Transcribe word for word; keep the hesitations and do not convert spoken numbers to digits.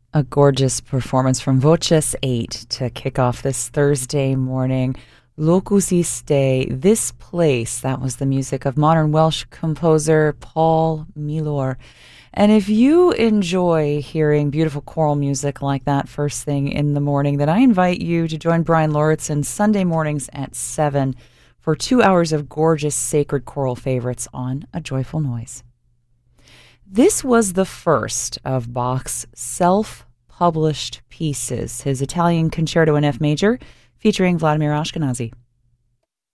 A gorgeous performance from Voces eight to kick off this Thursday morning. Locus Iste, This Place. That was the music of modern Welsh composer Paul Milor. And if you enjoy hearing beautiful choral music like that first thing in the morning, then I invite you to join Brian Lauritsen Sunday mornings at seven for two hours of gorgeous sacred choral favorites on A Joyful Noise. This was the first of Bach's self-published pieces, his Italian Concerto in F major, featuring Vladimir Ashkenazy.